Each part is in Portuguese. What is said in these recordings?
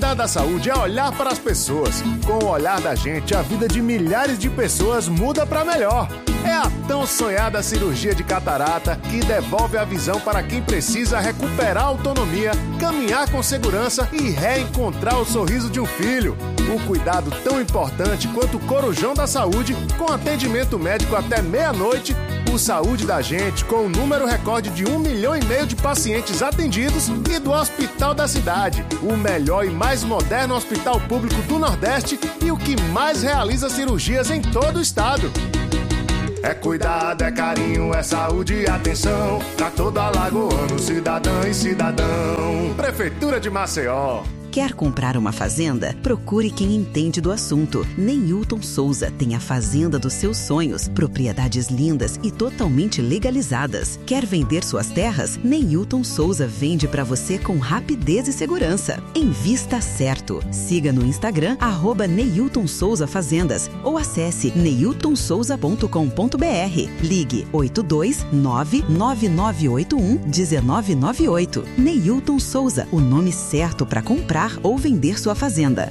Cuidar da saúde é olhar para as pessoas. Com o olhar da gente, a vida de milhares de pessoas muda para melhor. É a tão sonhada cirurgia de catarata que devolve a visão para quem precisa recuperar a autonomia, caminhar com segurança e reencontrar o sorriso de um filho. Um cuidado tão importante quanto o Corujão da Saúde, com atendimento médico até meia-noite. O Saúde da Gente, com o número recorde de 1,5 milhão de pacientes atendidos, e do Hospital da Cidade, o melhor e mais moderno hospital público do Nordeste e o que mais realiza cirurgias em todo o estado. É cuidado, é carinho, é saúde e atenção pra todo alagoano, cidadã e cidadão. Prefeitura de Maceió. Quer comprar uma fazenda? Procure quem entende do assunto. Neilton Souza tem a fazenda dos seus sonhos, propriedades lindas e totalmente legalizadas. Quer vender suas terras? Neilton Souza vende para você com rapidez e segurança. Invista certo. Siga no Instagram @Neilton Souza Fazendas ou acesse neiltonsouza.com.br. Ligue 829-9981-1998. Neilton Souza, o nome certo para comprar ou vender sua fazenda.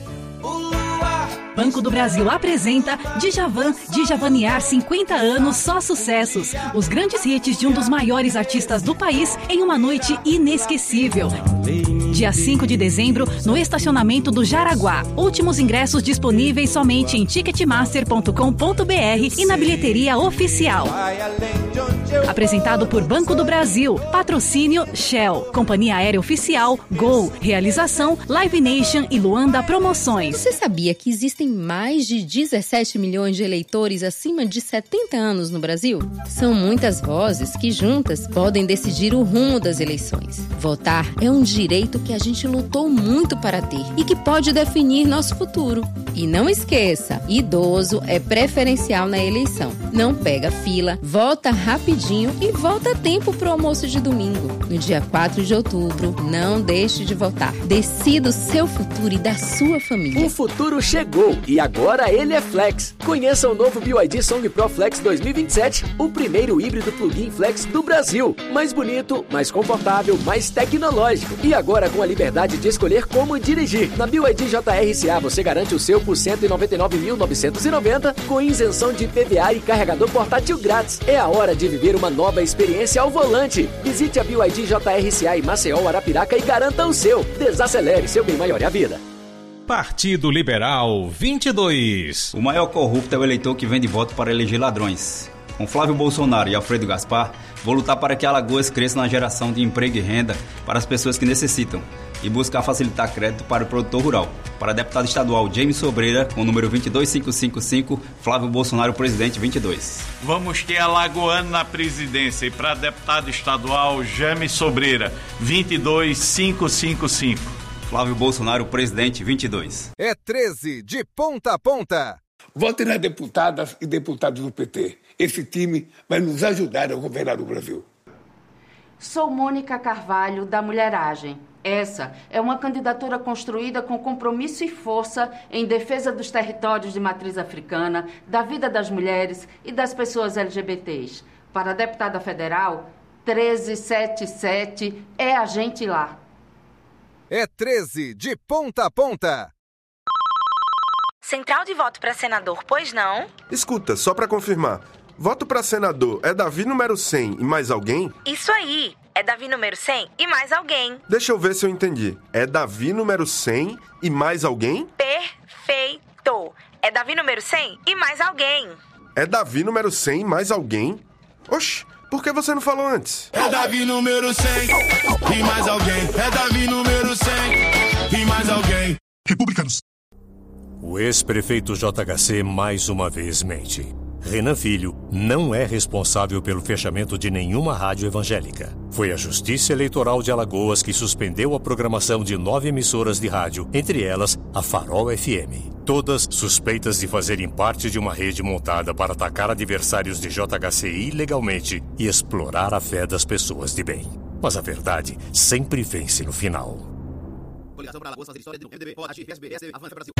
Banco do Brasil apresenta Djavan, Djavanear 50 anos, só sucessos. Os grandes hits de um dos maiores artistas do país em uma noite inesquecível. Dia 5 de dezembro, no estacionamento do Jaraguá. Últimos ingressos disponíveis somente em ticketmaster.com.br e na bilheteria oficial. Apresentado por Banco do Brasil. Patrocínio Shell. Companhia Aérea Oficial Gol. Realização Live Nation e Luanda Promoções. Você sabia que existem mais de 17 milhões de eleitores acima de 70 anos no Brasil? São muitas vozes que juntas podem decidir o rumo das eleições. Votar é um direito que a gente lutou muito para ter e que pode definir nosso futuro. E não esqueça, idoso é preferencial na eleição. Não pega fila, vota rapidinho e volta a tempo pro almoço de domingo. No dia 4 de outubro, não deixe de votar. Decida o seu futuro e da sua família. O futuro chegou e agora ele é Flex. Conheça o novo BYD Song Pro Flex 2027, o primeiro híbrido plug-in Flex do Brasil. Mais bonito, mais confortável, mais tecnológico. E agora com a liberdade de escolher como dirigir. Na BYD JRCA você garante o seu por R$ 199.990 com isenção de IPVA e carregador portátil grátis. É a hora de viver uma nova experiência ao volante. Visite a BYD JRCA em Maceió, Arapiraca e garanta o seu. Desacelere, seu bem maior é a vida. Partido Liberal 22. O maior corrupto é o eleitor que vende voto para eleger ladrões. Com Flávio Bolsonaro e Alfredo Gaspar, vou lutar para que Alagoas cresça na geração de emprego e renda para as pessoas que necessitam e buscar facilitar crédito para o produtor rural. Para deputado estadual Jaime Sobreira, com o número 22555, Flávio Bolsonaro, presidente 22. Vamos ter alagoano na presidência e para deputado estadual Jaime Sobreira, 22555. Flávio Bolsonaro, presidente 22. É 13 de ponta a ponta. Vote nas deputadas e deputados do PT. Esse time vai nos ajudar a governar o Brasil. Sou Mônica Carvalho, da Mulheragem. Essa é uma candidatura construída com compromisso e força em defesa dos territórios de matriz africana, da vida das mulheres e das pessoas LGBTs. Para a deputada federal, 1377 é a gente lá. É 13 de ponta a ponta. Central de voto para senador, pois não? Escuta, só para confirmar. Voto para senador é Davi número 100 e mais alguém? Isso aí, é Davi número 100 e mais alguém. Deixa eu ver se eu entendi. É Davi número 100 e mais alguém? Perfeito. É Davi número 100 e mais alguém. É Davi número 100 e mais alguém? Oxi, por que você não falou antes? É Davi número 100 e mais alguém. É Davi número 100 e mais alguém. Republicanos. O ex-prefeito JHC mais uma vez mente. Renan Filho não é responsável pelo fechamento de nenhuma rádio evangélica. Foi a Justiça Eleitoral de Alagoas que suspendeu a programação de 9 emissoras de rádio, entre elas a Farol FM. Todas suspeitas de fazerem parte de uma rede montada para atacar adversários de JHC ilegalmente e explorar a fé das pessoas de bem. Mas a verdade sempre vence no final.